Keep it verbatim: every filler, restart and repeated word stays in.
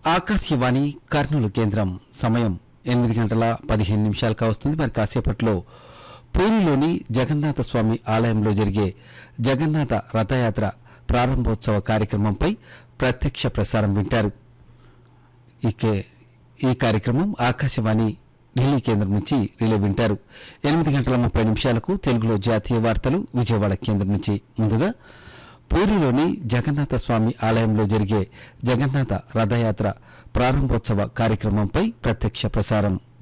ఆకాశవాణి కర్నూలు కేంద్రం సమయం ఎనిమిది గంటల పదిహేను నిమిషాలు కావస్తుంది. మరి కాసేపట్లో పూరిలోని జగన్నాథ స్వామి ఆలయంలో జరిగే జగన్నాథ రథయాత్ర ప్రారంభోత్సవ కార్యక్రమంపై ప్రత్యక్ష ప్రసారం వింటారు. ఇకే ఈ కార్యక్రమం ఆకాశవాణి ఢిల్లీ కేంద్రం నుంచి రిలే వింటారు. ఎనిమిది గంటల ముప్పై నిమిషాలకు తెలుగులో జాతీయ వార్తలు విజయవాడ కేంద్రం నుంచి. ముందుగా పూరిలోని జగన్నాథ స్వామి ఆలయంలో జరిగే జగన్నాథ రథయాత్ర ప్రారంభోత్సవ కార్యక్రమంపై ప్రత్యక్ష ప్రసారం.